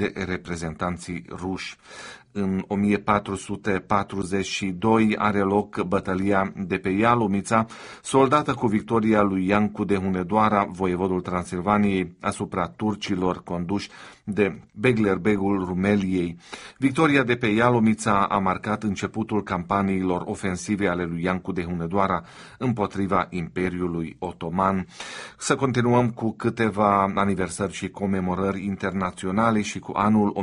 de reprezentanții ruși. În 1442 are loc bătălia de pe Ialomița, soldată cu victoria lui Iancu de Hunedoara, voievodul Transilvaniei, asupra turcilor conduși de Beglerbegul Rumeliei. Victoria de pe Ialomița a marcat începutul campaniilor ofensive ale lui Iancu de Hunedoara împotriva Imperiului Otoman. Să continuăm cu câteva aniversări și comemorări internaționale și cu anul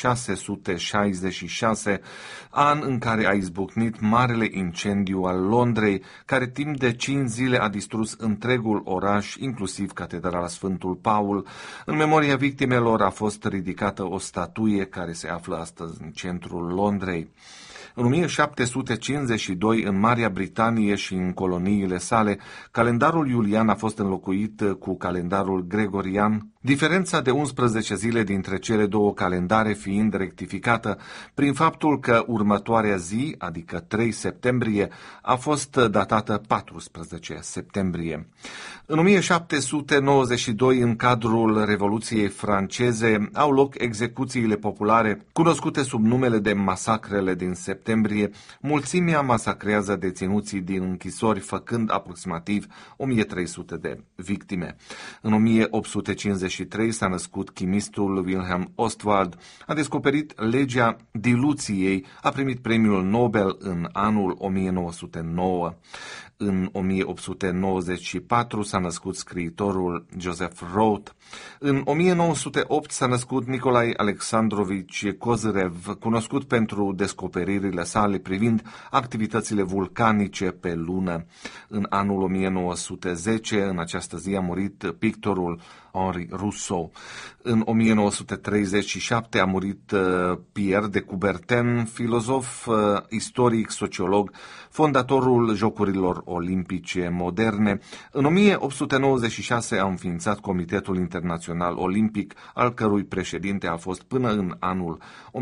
1666, an în care a izbucnit marele incendiu al Londrei, care timp de 5 zile a distrus întregul oraș, inclusiv Catedrala Sfântul Paul. În memoria victimelor a fost ridicată o statuie care se află astăzi în centrul Londrei. În 1752, în Marea Britanie și în coloniile sale, calendarul iulian a fost înlocuit cu calendarul gregorian, diferența de 11 zile dintre cele două calendare fiind rectificată prin faptul că următoarea zi, adică 3 septembrie, a fost datată 14 septembrie. În 1792, în cadrul Revoluției franceze, au loc execuțiile populare, cunoscute sub numele de masacrele din septembrie. Mulțimea masacrează deținuții din închisori, făcând aproximativ 1300 de victime. În 1853 s-a născut chimistul Wilhelm Ostwald, a descoperit legea diluției, a primit premiul Nobel în anul 1909. În 1894 s-a născut scriitorul Joseph Roth. În 1908 s-a născut Nicolae Alexandrovici Kozyrev, cunoscut pentru descoperirile sale privind activitățile vulcanice pe lună. În anul 1910, în această zi, a murit pictorul Henri Rousseau. În 1937 a murit Pierre de Coubertin, filozof, istoric, sociolog, fondatorul Jocurilor Olimpice Moderne. În 1896 a înființat Comitetul Internațional Olimpic, al cărui președinte a fost până în anul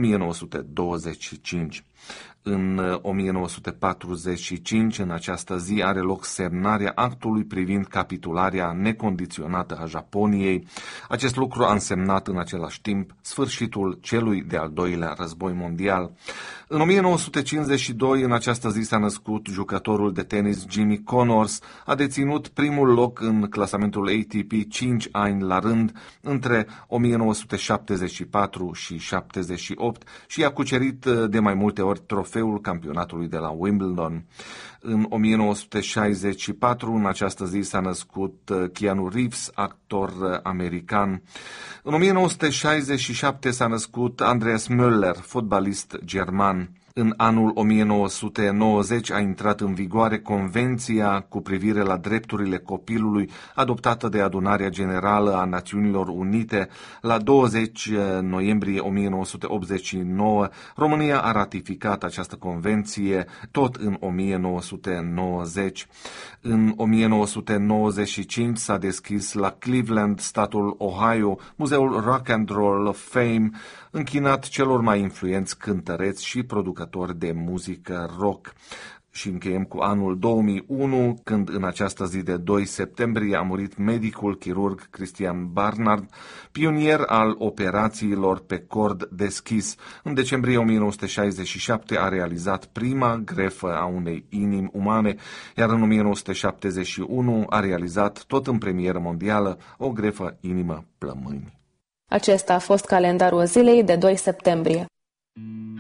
1925. În 1945, în această zi, are loc semnarea actului privind capitularea necondiționată a Japoniei. Acest lucru a însemnat în același timp sfârșitul celui de-al doilea război mondial. În 1952, în această zi, s-a născut jucătorul de tenis Jimmy Connors, a deținut primul loc în clasamentul ATP 5 ani la rând între 1974 și 78 și a cucerit de mai multe ori trofeul campionatului de la Wimbledon. În 1964, în această zi, s-a născut Keanu Reeves, actor american. În 1967 s-a născut Andreas Müller, fotbalist german. În anul 1990 a intrat în vigoare Convenția cu privire la drepturile copilului, adoptată de Adunarea Generală a Națiunilor Unite la 20 noiembrie 1989. România a ratificat această convenție tot în 1990. În 1995 s-a deschis la Cleveland, statul Ohio, Muzeul Rock and Roll of Fame, închinat celor mai influenți cântăreți și producători de muzică rock. Și încheiem cu anul 2001, când în această zi de 2 septembrie a murit medicul chirurg Christian Barnard, pionier al operațiilor pe cord deschis. În decembrie 1967 a realizat prima grefă a unei inimi umane, iar în 1971 a realizat, tot în premieră mondială, o grefă inimă-plămâni. Acesta a fost calendarul zilei de 2 septembrie.